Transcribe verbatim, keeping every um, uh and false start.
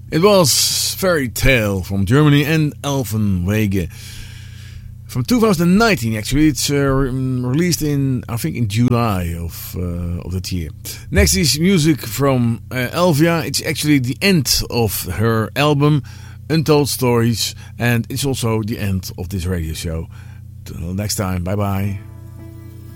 It was Fairy Tale from Germany and Elfen Wege. From twenty nineteen, actually, it's uh, released in, I think, in July of uh, of that year. Next is music from uh, Elvia. It's actually the end of her album, Untold Stories, and it's also the end of this radio show. Till next time, bye bye.